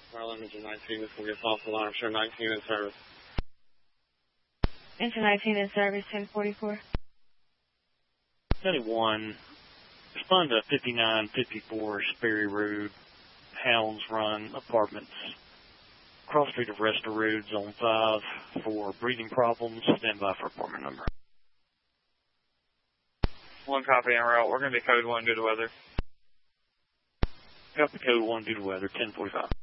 Maryland, engine 19, this will get off the line. Sure, 19 in service. Engine 19 in service, 1044. 71, respond to 5954 Sperry Road, Hounds Run Apartments, cross street of Resta Road, Zone 5, for breathing problems. Stand by for apartment number. 1 copy en route. We're going to be code 1 due to weather. Copy code 1 due to weather, 1045.